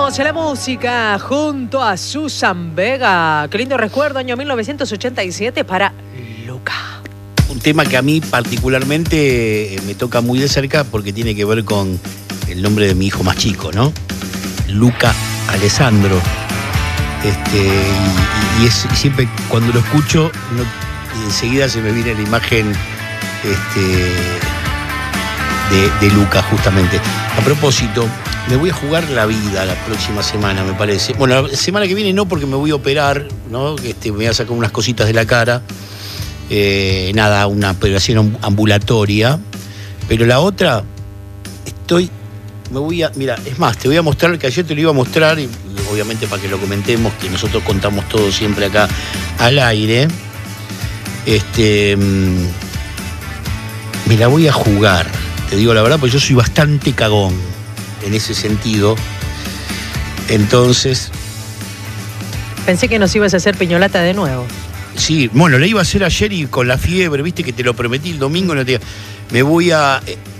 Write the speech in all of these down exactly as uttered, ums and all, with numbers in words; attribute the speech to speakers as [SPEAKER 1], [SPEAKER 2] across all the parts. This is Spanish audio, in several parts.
[SPEAKER 1] Seguimos en la música junto a Susan Vega. Qué lindo recuerdo, año mil novecientos ochenta y siete para Luca.
[SPEAKER 2] Un tema que a mí particularmente me toca muy de cerca porque tiene que ver con el nombre de mi hijo más chico, ¿no? Luca Alessandro. Este, y, y, es, y siempre cuando lo escucho, no, enseguida se me viene la imagen este, de, de Luca, justamente. A propósito, me voy a jugar la vida la próxima semana, me parece. Bueno, la semana que viene no, porque me voy a operar, ¿no? Este, me voy a sacar unas cositas de la cara. Eh, nada, una operación ambulatoria. Pero la otra, estoy... Me voy a... Mira, es más, te voy a mostrar, que ayer te lo iba a mostrar, y obviamente para que lo comentemos, que nosotros contamos todo siempre acá al aire. Este... Me la voy a jugar, te digo la verdad, porque yo soy bastante cagón en ese sentido. Entonces...
[SPEAKER 1] Pensé que nos ibas a hacer piñolata de nuevo.
[SPEAKER 2] Sí, bueno, la iba a hacer ayer y con la fiebre, viste que te lo prometí el domingo, no te... Me voy a...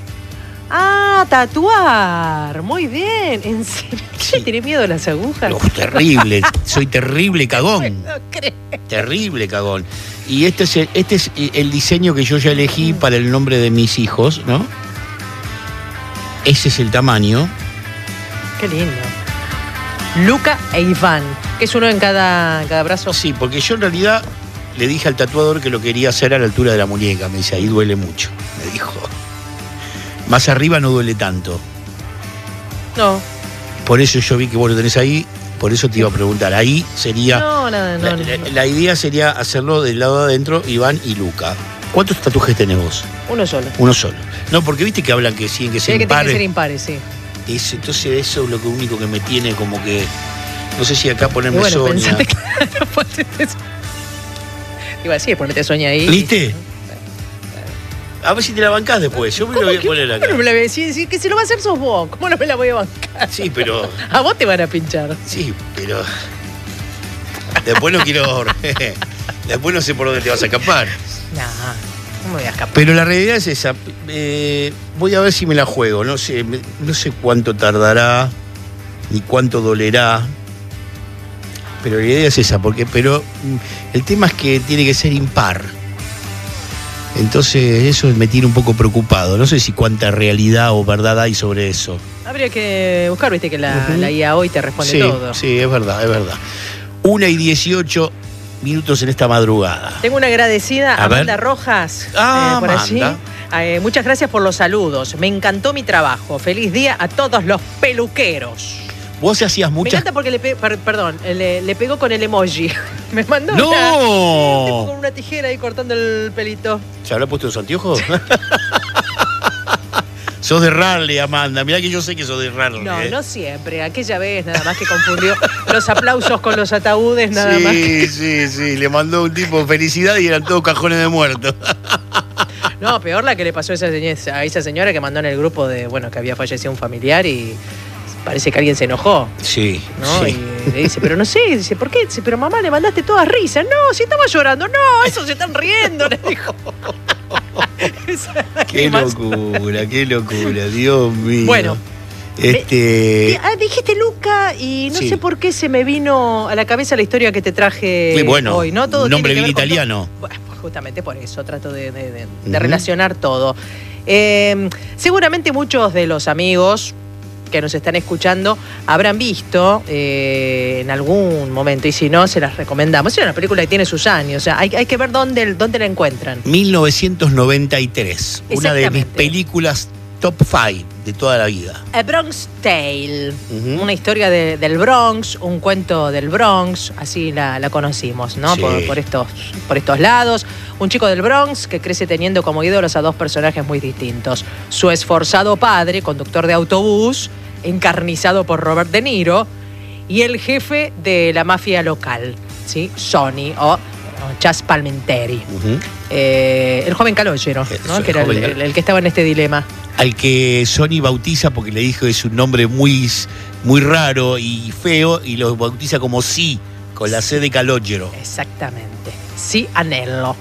[SPEAKER 1] Ah, tatuar. Muy bien. ¿En serio? Sí. ¿Tenés miedo a las agujas?
[SPEAKER 2] Oh, terrible. Soy terrible cagón.
[SPEAKER 1] No creo.
[SPEAKER 2] Terrible cagón. Y este es, el, este es el diseño que yo ya elegí para el nombre de mis hijos, ¿no? Ese es el tamaño.
[SPEAKER 1] Qué lindo. Luca e Iván, que es uno en cada, en cada brazo.
[SPEAKER 2] Sí, porque yo en realidad le dije al tatuador que lo quería hacer a la altura de la muñeca. Me dice, ahí duele mucho. Me dijo. Más arriba no duele tanto.
[SPEAKER 1] No.
[SPEAKER 2] Por eso yo vi que vos lo tenés ahí, por eso te iba a preguntar. Ahí sería...
[SPEAKER 1] No, nada, no,
[SPEAKER 2] la,
[SPEAKER 1] no, no.
[SPEAKER 2] La, la idea sería hacerlo del lado de adentro, Iván y Luca. ¿Cuántos tatuajes tenés vos?
[SPEAKER 1] Uno solo.
[SPEAKER 2] Uno solo. No, porque viste que hablan que sí, que se
[SPEAKER 1] sí,
[SPEAKER 2] impares.
[SPEAKER 1] Que tiene que ser impares, sí.
[SPEAKER 2] Eso, entonces eso es lo único que me tiene como que... No sé si acá ponerme
[SPEAKER 1] bueno,
[SPEAKER 2] Sonia.
[SPEAKER 1] Pensate, claro, ponete... Iba a decir, ponete Sonia ahí.
[SPEAKER 2] ¿Viste? A ver si te la bancás después. Yo me lo voy a poner acá.
[SPEAKER 1] ¿Cómo no me la voy a decir? Que si lo va a hacer sos vos. ¿Cómo no me la voy a bancar?
[SPEAKER 2] Sí, pero...
[SPEAKER 1] A vos te van a pinchar.
[SPEAKER 2] Sí, pero... Después no quiero... Después no sé por dónde te vas a escapar.
[SPEAKER 1] No, no me voy a escapar.
[SPEAKER 2] Pero la realidad es esa. Eh, voy a ver si me la juego. No sé, no sé cuánto tardará, ni cuánto dolerá. Pero la idea es esa, porque pero el tema es que tiene que ser impar. Entonces eso me tiene un poco preocupado. No sé si cuánta realidad o verdad hay sobre eso.
[SPEAKER 1] Habría que buscar, viste que la, uh-huh. la I A hoy te responde
[SPEAKER 2] sí,
[SPEAKER 1] todo. Sí,
[SPEAKER 2] es verdad, es verdad. Una y dieciocho minutos en esta madrugada.
[SPEAKER 1] Tengo una agradecida a Amanda
[SPEAKER 2] ver.
[SPEAKER 1] Rojas.
[SPEAKER 2] Ah,
[SPEAKER 1] eh, por allí. Eh, muchas gracias por los saludos. Me encantó mi trabajo. Feliz día a todos los peluqueros.
[SPEAKER 2] Vos hacías muchas...
[SPEAKER 1] Me encanta porque le pe... perdón, le, le pegó con el emoji. Me mandó
[SPEAKER 2] ¡No!
[SPEAKER 1] una... con una tijera ahí cortando el pelito.
[SPEAKER 2] ¿Se habrá puesto los anteojos? Sos de Rarley, Amanda. Mirá que yo sé que sos de Rarley.
[SPEAKER 1] No,
[SPEAKER 2] ¿eh?
[SPEAKER 1] no siempre. Aquella vez nada más que confundió los aplausos con los ataúdes, nada
[SPEAKER 2] sí,
[SPEAKER 1] más.
[SPEAKER 2] Sí, sí, sí. Le mandó un tipo felicidad y eran todos cajones de muertos.
[SPEAKER 1] No, peor la que le pasó a esa, a esa señora que mandó en el grupo de, bueno, que había fallecido un familiar y... Parece que alguien se enojó.
[SPEAKER 2] Sí,
[SPEAKER 1] ¿no?
[SPEAKER 2] sí.
[SPEAKER 1] Y le dice, pero no sé, dice, ¿por qué? Dice, pero mamá, le mandaste todas risas. No, si estaba llorando. No, eso se están riendo, le dijo.
[SPEAKER 2] Qué locura, qué locura, Dios mío.
[SPEAKER 1] Bueno.
[SPEAKER 2] Este...
[SPEAKER 1] Me, ah, dijiste Luca y no
[SPEAKER 2] sí.
[SPEAKER 1] sé por qué se me vino a la cabeza la historia que te traje
[SPEAKER 2] sí, bueno,
[SPEAKER 1] hoy. ¿No? Todo
[SPEAKER 2] un nombre bien
[SPEAKER 1] con
[SPEAKER 2] italiano.
[SPEAKER 1] Todo. Bueno, justamente por eso trato de, de, de, uh-huh. de relacionar todo. Eh, seguramente muchos de los amigos que nos están escuchando habrán visto eh, en algún momento, y si no, se las recomendamos. Es una película que tiene sus años, o sea, hay, hay que ver dónde, dónde la encuentran.
[SPEAKER 2] mil novecientos noventa y tres, una de mis películas top cinco de toda la vida.
[SPEAKER 1] A Bronx Tale, uh-huh. una historia de, del Bronx, un cuento del Bronx, así la, la conocimos, ¿no?
[SPEAKER 2] Sí.
[SPEAKER 1] Por, por, estos, por estos lados. Un chico del Bronx que crece teniendo como ídolos a dos personajes muy distintos. Su esforzado padre, conductor de autobús, encarnizado por Robert De Niro, y el jefe de la mafia local, ¿sí? Sonny o Chas Palminteri. Uh-huh. Eh, el joven Calogero, ¿no? El que era el, el, el que estaba en este dilema.
[SPEAKER 2] Al que Sonny bautiza porque le dijo que es un nombre muy, muy raro y feo, y lo bautiza como Sí, con la C de Calogero.
[SPEAKER 1] Exactamente. Sí, Anello.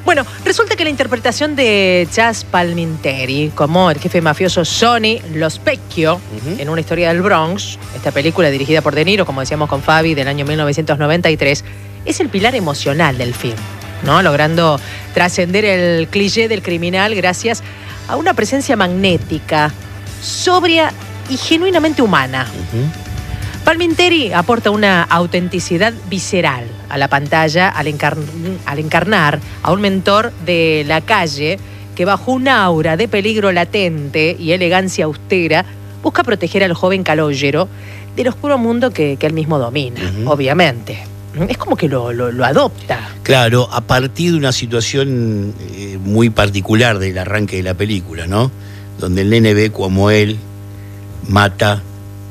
[SPEAKER 1] Bueno, resulta que la interpretación de Chazz Palminteri como el jefe mafioso Sonny Lo Specchio, uh-huh. en Una historia del Bronx, esta película dirigida por De Niro, como decíamos con Fabi, del año mil novecientos noventa y tres, es el pilar emocional del film, ¿no? Logrando trascender el cliché del criminal gracias a una presencia magnética, sobria y genuinamente humana. Uh-huh. Palminteri aporta una autenticidad visceral a la pantalla al, encar- al encarnar a un mentor de la calle que, bajo un aura de peligro latente y elegancia austera, busca proteger al joven Calogero del oscuro mundo que, que él mismo domina, uh-huh. obviamente. Es como que lo, lo, lo adopta.
[SPEAKER 2] Claro, a partir de una situación eh, muy particular del arranque de la película, ¿no? Donde el nene ve como él mata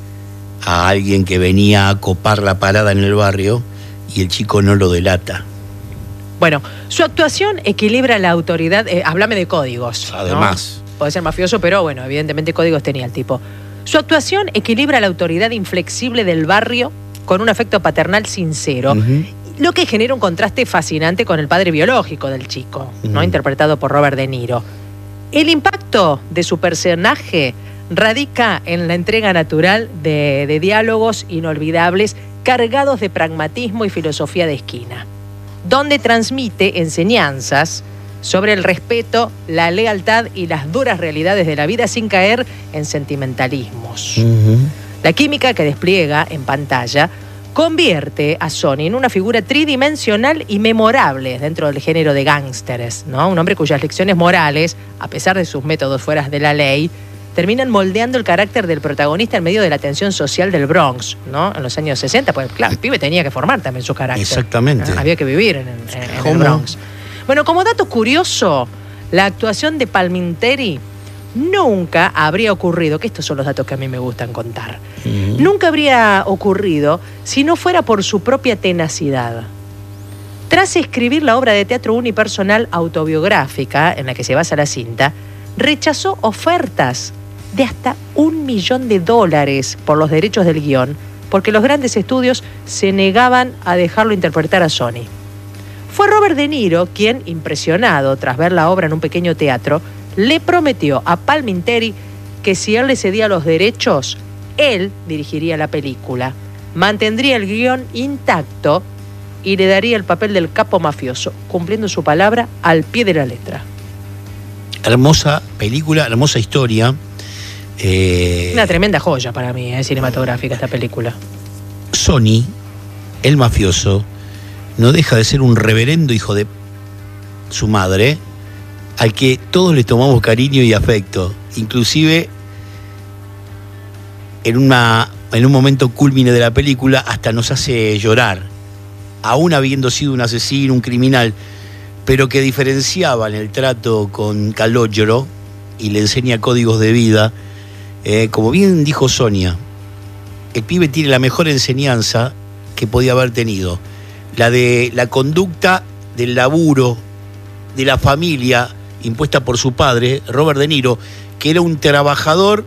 [SPEAKER 2] a alguien que venía a copar la parada en el barrio y el chico no lo delata.
[SPEAKER 1] Bueno, su actuación equilibra la autoridad. Eh, háblame de códigos.
[SPEAKER 2] Además.
[SPEAKER 1] ¿no? Puede ser mafioso, pero bueno, evidentemente códigos tenía el tipo. Su actuación equilibra la autoridad inflexible del barrio con un afecto paternal sincero, uh-huh. lo que genera un contraste fascinante con el padre biológico del chico, uh-huh. ¿no? Interpretado por Robert De Niro. El impacto de su personaje radica en la entrega natural de, de diálogos inolvidables cargados de pragmatismo y filosofía de esquina, donde transmite enseñanzas sobre el respeto, la lealtad y las duras realidades de la vida sin caer en sentimentalismos. Uh-huh. La química que despliega en pantalla convierte a Sonny en una figura tridimensional y memorable dentro del género de gángsteres, ¿no? Un hombre cuyas lecciones morales, a pesar de sus métodos fuera de la ley, terminan moldeando el carácter del protagonista en medio de la tensión social del Bronx, ¿no? En los años sesenta, pues claro, el pibe tenía que formar también su carácter.
[SPEAKER 2] Exactamente.
[SPEAKER 1] ¿no? Había que vivir en, en, en el Bronx. Bueno, como dato curioso, la actuación de Palminteri nunca habría ocurrido, que estos son los datos que a mí me gustan contar, uh-huh. nunca habría ocurrido si no fuera por su propia tenacidad. Tras escribir la obra de teatro unipersonal autobiográfica en la que se basa la cinta, rechazó ofertas de hasta un millón de dólares por los derechos del guión, porque los grandes estudios se negaban a dejarlo interpretar a Sonny. Fue Robert De Niro quien, impresionado tras ver la obra en un pequeño teatro, le prometió a Palminteri que si él le cedía los derechos, él dirigiría la película, mantendría el guión intacto y le daría el papel del capo mafioso, cumpliendo su palabra al pie de la letra.
[SPEAKER 2] Hermosa película, hermosa historia. Eh,
[SPEAKER 1] Una tremenda joya para mí, eh, cinematográfica esta película.
[SPEAKER 2] Sonny, el mafioso, no deja de ser un reverendo hijo de su madre, al que todos le tomamos cariño y afecto, inclusive en, una, en un momento cúlmine de la película hasta nos hace llorar, aún habiendo sido un asesino, un criminal, pero que diferenciaba en el trato con Calogero y le enseña códigos de vida. Eh, como bien dijo Sonia, el pibe tiene la mejor enseñanza que podía haber tenido, la de la conducta del laburo, de la familia, impuesta por su padre, Robert De Niro, que era un trabajador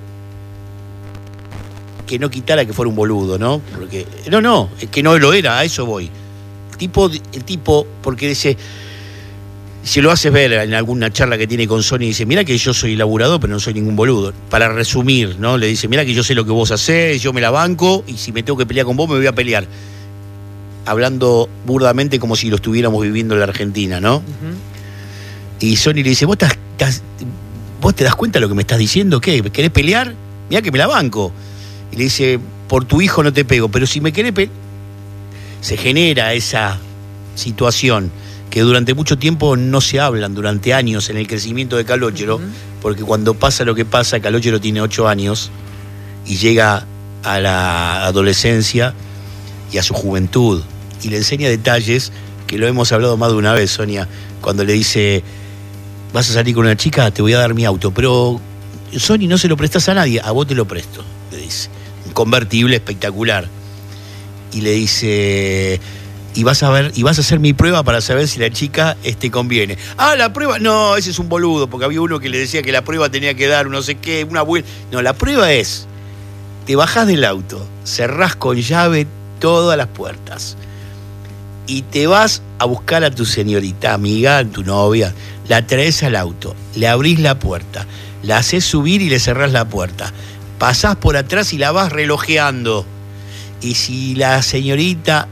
[SPEAKER 2] que no quitara que fuera un boludo, ¿no? Porque, no, no, es que no lo era, a eso voy. El tipo, el tipo porque dice, si lo haces ver en alguna charla que tiene con Sony, dice, mira que yo soy laburador, pero no soy ningún boludo. Para resumir, ¿no? Le dice, mira que yo sé lo que vos hacés, yo me la banco, y si me tengo que pelear con vos, me voy a pelear. Hablando burdamente como si lo estuviéramos viviendo en la Argentina, ¿no? Uh-huh. Y Sony le dice, ¿Vos, estás, estás, ¿vos te das cuenta de lo que me estás diciendo? ¿Qué? ¿Querés pelear? Mirá que me la banco. Y le dice, por tu hijo no te pego, pero si me querés pelear... Se genera esa situación que durante mucho tiempo no se hablan, durante años en el crecimiento de Calogero, uh-huh. porque cuando pasa lo que pasa, Calogero tiene ocho años y llega a la adolescencia y a su juventud, y le enseña detalles que lo hemos hablado más de una vez, Sonia, cuando le dice, vas a salir con una chica, te voy a dar mi auto, pero Sony, no se lo prestas a nadie, a vos te lo presto, le dice, un convertible espectacular, y le dice, y vas a ver, y vas a hacer mi prueba para saber si la chica te conviene. Ah, la prueba, no, ese es un boludo, porque había uno que le decía que la prueba tenía que dar no sé qué, una vuelta. No, la prueba es, te bajás del auto, cerrás con llave todas las puertas y te vas a buscar a tu señorita amiga, a tu novia, la traes al auto, le abrís la puerta, la haces subir y le cerrás la puerta, pasás por atrás y la vas relojeando. Y si la señorita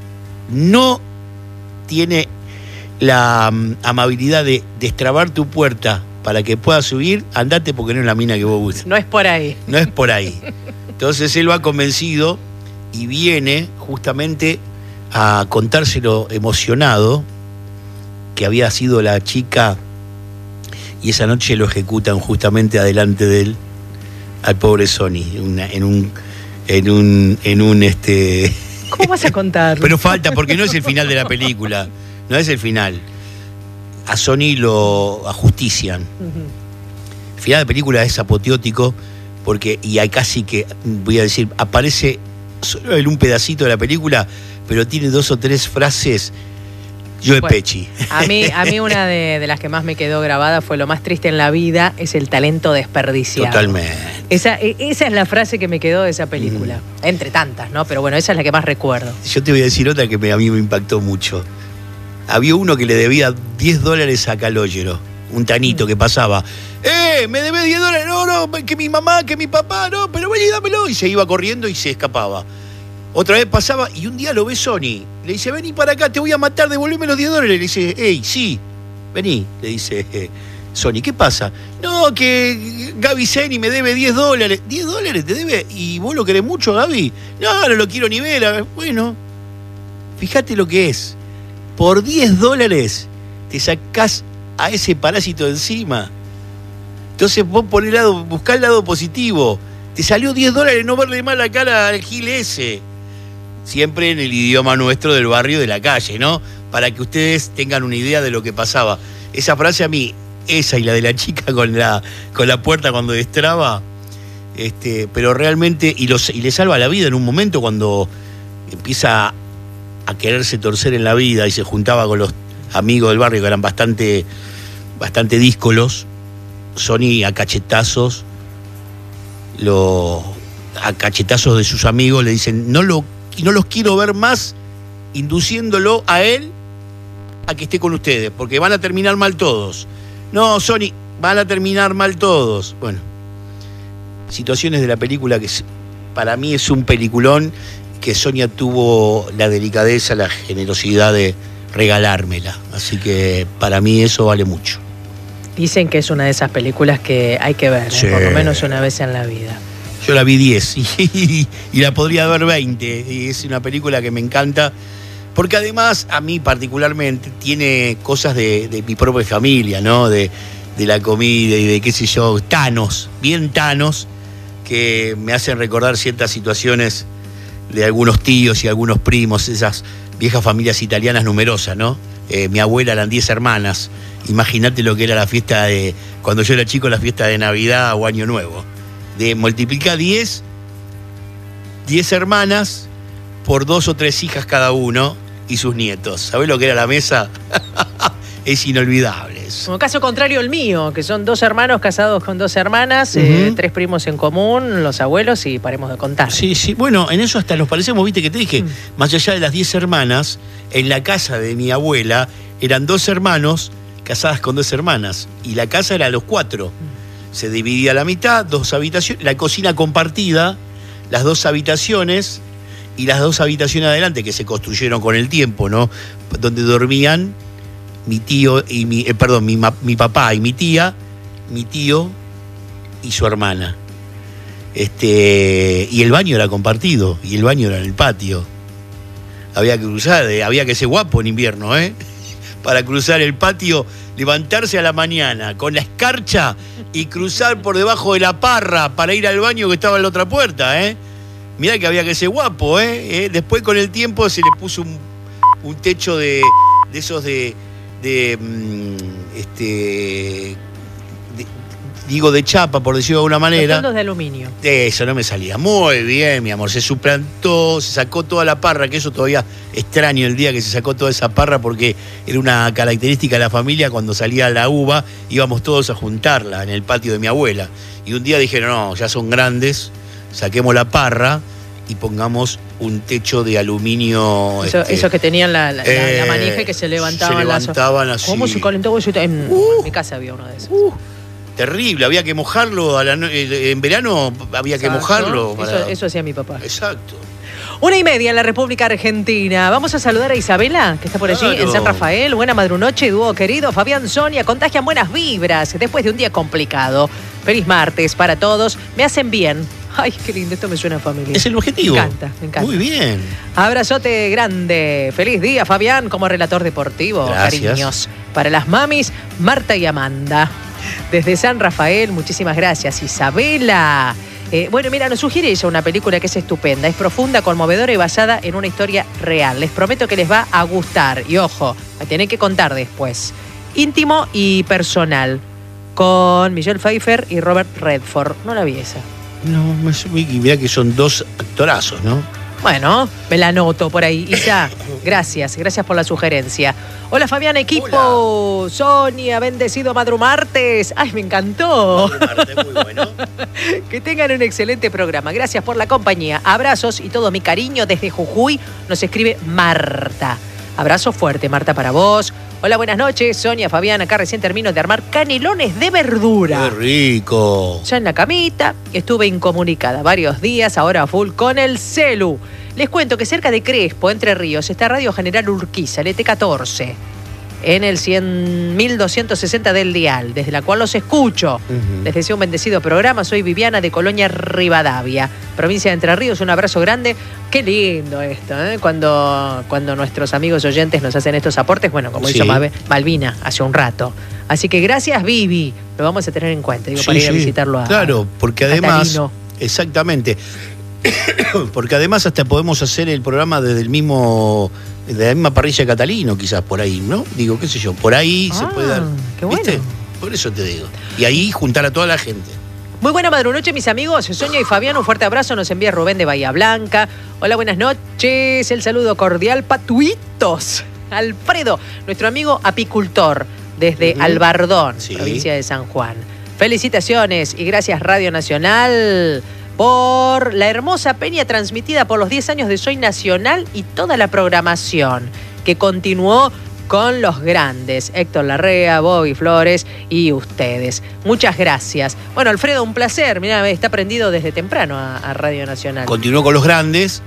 [SPEAKER 2] no tiene la um, amabilidad de destrabar tu puerta para que pueda subir, andate porque no es la mina que vos buscas.
[SPEAKER 1] No es por ahí.
[SPEAKER 2] No es por ahí. Entonces él va convencido y viene justamente a contárselo emocionado, que había sido la chica, y esa noche lo ejecutan justamente adelante de él, al pobre Sonny, una, en un, en un, en un este.
[SPEAKER 1] ¿Cómo vas a contarlo?
[SPEAKER 2] Pero falta, porque no es el final de la película, no es el final. A Sonny lo ajustician. Uh-huh. El final de la película es apoteótico, porque, y hay casi que, voy a decir, aparece solo en un pedacito de la película, pero tiene dos o tres frases. Yo de bueno, Pechi.
[SPEAKER 1] A mí, a mí una de, de las que más me quedó grabada fue: lo más triste en la vida es el talento desperdiciado.
[SPEAKER 2] Totalmente.
[SPEAKER 1] Esa, esa es la frase que me quedó de esa película. Mm. Entre tantas, ¿no? Pero bueno, esa es la que más recuerdo.
[SPEAKER 2] Yo te voy a decir otra que me, a mí me impactó mucho. Había uno que le debía diez dólares a Calogero, un tanito mm. que pasaba. ¡Eh! ¡Me debes diez dólares! No, no, que mi mamá, que mi papá, no, pero vení, dámelo. Y se iba corriendo y se escapaba. Otra vez pasaba y un día lo ve Sonny. Le dice, vení para acá, te voy a matar, devolveme los diez dólares. Le dice, hey, sí, vení. Le dice eh, Sonny, ¿qué pasa? No, que Gaby Zeni me debe diez dólares. ¿diez dólares te debe? ¿Y vos lo querés mucho, Gaby? No, no lo quiero ni ver. Bueno, fíjate lo que es. Por diez dólares te sacás a ese parásito de encima. Entonces vos por el lado, buscá el lado positivo. Te salió diez dólares no verle mal la cara al gil ese. Siempre en el idioma nuestro del barrio, de la calle, ¿no? Para que ustedes tengan una idea de lo que pasaba. Esa frase a mí, esa y la de la chica con la, con la puerta cuando destraba, este, pero realmente, y, los, y le salva la vida en un momento cuando empieza a quererse torcer en la vida y se juntaba con los amigos del barrio que eran bastante, bastante díscolos. Sonny a cachetazos, lo, a cachetazos de sus amigos le dicen, no lo y no los quiero ver más, induciéndolo a él a que esté con ustedes, porque van a terminar mal todos. No, Sonny, van a terminar mal todos. Bueno, situaciones de la película que para mí es un peliculón, que Sonia tuvo la delicadeza, la generosidad de regalármela. Así que para mí eso vale mucho.
[SPEAKER 1] Dicen que es una de esas películas que hay que ver, sí. ¿eh? Por lo menos una vez en la vida.
[SPEAKER 2] Yo la vi diez y, y, y la podría ver veinte. Y es una película que me encanta, porque además a mí particularmente tiene cosas de, de mi propia familia, ¿no? De, de la comida y de qué sé yo, tanos, bien tanos, que me hacen recordar ciertas situaciones de algunos tíos y algunos primos, esas viejas familias italianas numerosas, ¿no? Eh, mi abuela eran diez hermanas. Imagínate lo que era la fiesta de, cuando yo era chico, la fiesta de Navidad o Año Nuevo. De multiplicar diez, diez hermanas por dos o tres hijas cada uno y sus nietos. ¿Sabés lo que era la mesa? Es inolvidable.
[SPEAKER 1] Como caso contrario el mío, que son dos hermanos casados con dos hermanas, uh-huh. eh, tres primos en común, los abuelos, y paremos de contar.
[SPEAKER 2] Sí, sí, bueno, en eso hasta nos parecemos, viste que te dije, uh-huh. más allá de las diez hermanas, en la casa de mi abuela eran dos hermanos casadas con dos hermanas, y la casa era los cuatro. Uh-huh. Se dividía a la mitad, dos habitaciones, la cocina compartida, las dos habitaciones y las dos habitaciones adelante que se construyeron con el tiempo, ¿no? Donde dormían mi tío y mi, eh, perdón, mi, mi papá y mi tía, mi tío y su hermana. Este, y el baño era compartido, y el baño era en el patio. Había que cruzar, eh, había que ser guapo en invierno, ¿eh? Para cruzar el patio, levantarse a la mañana con la escarcha y cruzar por debajo de la parra para ir al baño que estaba en la otra puerta, ¿eh? Mirá que había que ser guapo, ¿eh? ¿Eh? Después con el tiempo se le puso un, un techo de, de esos de, de este de, digo de chapa, por decirlo de alguna manera.
[SPEAKER 1] Los fondos de aluminio.
[SPEAKER 2] Eso no me salía. Muy bien, mi amor. Se suplantó, se sacó toda la parra, que eso todavía extraño el día que se sacó toda esa parra, porque era una característica de la familia. Cuando salía la uva, íbamos todos a juntarla en el patio de mi abuela. Y un día dijeron, no, ya son grandes, saquemos la parra y pongamos un techo de aluminio.
[SPEAKER 1] Eso,
[SPEAKER 2] este,
[SPEAKER 1] eso que tenían la, la,
[SPEAKER 2] eh,
[SPEAKER 1] la manija que se levantaban.
[SPEAKER 2] Se levantaban
[SPEAKER 1] las...
[SPEAKER 2] así.
[SPEAKER 1] ¿Cómo se calentó eso? En,
[SPEAKER 2] Uh,
[SPEAKER 1] en mi casa había uno de esos.
[SPEAKER 2] Uh, terrible, había que mojarlo. A la no... En verano había que
[SPEAKER 1] Exacto.
[SPEAKER 2] mojarlo. Para...
[SPEAKER 1] Eso, eso hacía mi papá.
[SPEAKER 2] Exacto.
[SPEAKER 1] Una y media en la República Argentina. Vamos a saludar a Isabela, que está por allí,
[SPEAKER 2] Claro.
[SPEAKER 1] en San Rafael. Buena madrunoche, dúo querido. Fabián, Sonia, contagian buenas vibras después de un día complicado. Feliz martes para todos. Me hacen bien. Ay, qué lindo, esto me suena a familia.
[SPEAKER 2] Es el objetivo.
[SPEAKER 1] Me encanta, me encanta.
[SPEAKER 2] Muy bien.
[SPEAKER 1] Abrazote grande. Feliz día, Fabián, como relator deportivo.
[SPEAKER 2] Gracias.
[SPEAKER 1] Cariños. Para las mamis, Marta y Amanda. Desde San Rafael, muchísimas gracias. Isabela. Eh, bueno, mira, nos sugiere ella una película que es estupenda. Es profunda, conmovedora y basada en una historia real. Les prometo que les va a gustar. Y ojo, la tienen que contar después. Íntimo y personal. Con Michelle Pfeiffer y Robert Redford. No la vi esa.
[SPEAKER 2] No, mirá que son dos actorazos, ¿no?
[SPEAKER 1] Bueno, me la anoto por ahí. Isa, gracias, gracias por la sugerencia. Hola Fabián, equipo. Hola. Sonia, bendecido Madrumartes. Ay, me encantó.
[SPEAKER 2] Madrumartes, muy bueno.
[SPEAKER 1] Que tengan un excelente programa. Gracias por la compañía. Abrazos y todo mi cariño desde Jujuy. Nos escribe Marta. Abrazo fuerte, Marta, para vos. Hola, buenas noches. Sonia, Fabián, acá recién termino de armar canelones de verdura.
[SPEAKER 2] ¡Qué rico!
[SPEAKER 1] Ya en la camita, estuve incomunicada varios días, ahora full con el celu. Les cuento que cerca de Crespo, Entre Ríos, está Radio General Urquiza, el E T catorce, en el cien mil doscientos sesenta del dial, desde la cual los escucho. Uh-huh. Les deseo un bendecido programa. Soy Viviana de Colonia Rivadavia, provincia de Entre Ríos. Un abrazo grande. Qué lindo esto, ¿eh? Cuando, cuando nuestros amigos oyentes nos hacen estos aportes, bueno, como sí. hizo Malvina hace un rato. Así que gracias, Vivi. Lo vamos a tener en cuenta, digo, sí, para ir sí. a visitarlo a
[SPEAKER 2] Claro, porque además...
[SPEAKER 1] Catalino.
[SPEAKER 2] Exactamente. Porque además hasta podemos hacer el programa desde el mismo... de la misma parrilla de Catalino, quizás, por ahí, ¿no? Digo, qué sé yo, por ahí ah, se puede dar.
[SPEAKER 1] Qué bueno.
[SPEAKER 2] ¿Viste? Por eso te digo. Y ahí juntar a toda la gente.
[SPEAKER 1] Muy buena madrunoche, mis amigos. Sonia y Fabián, un fuerte abrazo. Nos envía Rubén de Bahía Blanca. Hola, buenas noches. El saludo cordial, Patuitos. Alfredo, nuestro amigo apicultor, desde uh-huh. Albardón, sí. provincia de San Juan. Felicitaciones y gracias, Radio Nacional, por la hermosa peña transmitida por los diez años de Soy Nacional y toda la programación que continuó con los grandes, Héctor Larrea, Bobby Flores y ustedes. Muchas gracias. Bueno, Alfredo, un placer. Mirá, está prendido desde temprano a, a Radio Nacional.
[SPEAKER 2] Continuó con los grandes,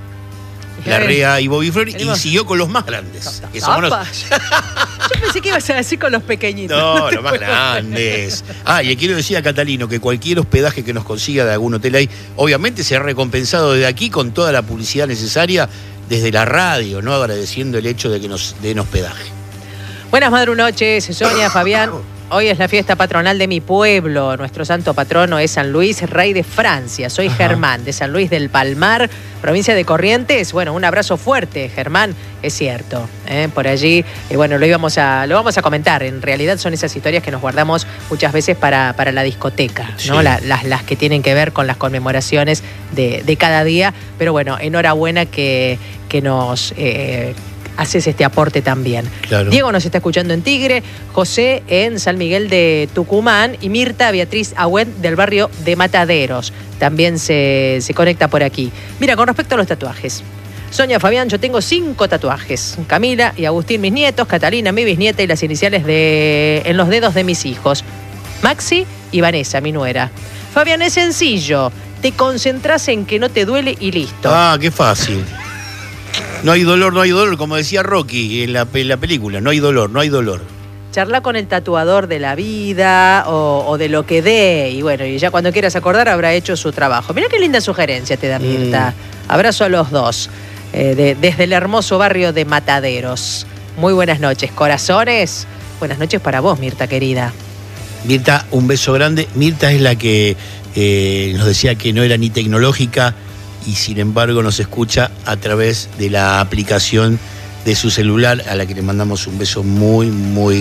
[SPEAKER 2] Larrea y Bobby Flores, y siguió con los más grandes. Que somos los...
[SPEAKER 1] Yo pensé que ibas a decir con los pequeñitos.
[SPEAKER 2] No, no los más grandes. Ah, y le quiero decir a Catalino que cualquier hospedaje que nos consiga de algún hotel ahí, obviamente será recompensado desde aquí con toda la publicidad necesaria desde la radio, ¿no? Agradeciendo el hecho de que nos den hospedaje.
[SPEAKER 1] Buenas madrunoches, Sonia, Fabián. Hoy es la fiesta patronal de mi pueblo. Nuestro santo patrono es San Luis, rey de Francia. Soy Ajá. Germán, de San Luis del Palmar, provincia de Corrientes. Bueno, un abrazo fuerte, Germán. Es cierto, ¿eh? Por allí, eh, bueno, lo íbamos a, lo vamos a comentar. En realidad son esas historias que nos guardamos muchas veces para, para la discoteca, sí. ¿no? La, las, las que tienen que ver con las conmemoraciones de, de cada día. Pero bueno, enhorabuena que, que nos... Eh, haces este aporte también. Claro. Diego nos está escuchando en Tigre, José en San Miguel de Tucumán y Mirta Beatriz Agüed del barrio de Mataderos. También se, se conecta por aquí. Mira, con respecto a los tatuajes. Sonia, Fabián, yo tengo cinco tatuajes. Camila y Agustín, mis nietos, Catalina, mi bisnieta y las iniciales de en los dedos de mis hijos. Maxi y Vanessa, mi nuera. Fabián, es sencillo. Te concentras en que no te duele y listo.
[SPEAKER 2] Ah, qué fácil. No hay dolor, no hay dolor, como decía Rocky en la, en la película, no hay dolor, no hay dolor.
[SPEAKER 1] Charla con el tatuador de la vida o, o de lo que dé, y bueno, y ya cuando quieras acordar habrá hecho su trabajo. Mirá qué linda sugerencia te da Mirta. Mm. Abrazo a los dos, eh, de, desde el hermoso barrio de Mataderos. Muy buenas noches, corazones. Buenas noches para vos, Mirta, querida.
[SPEAKER 2] Mirta, un beso grande. Mirta es la que eh, nos decía que no era ni tecnológica, y sin embargo nos escucha a través de la aplicación de su celular, a la que le mandamos un beso muy, muy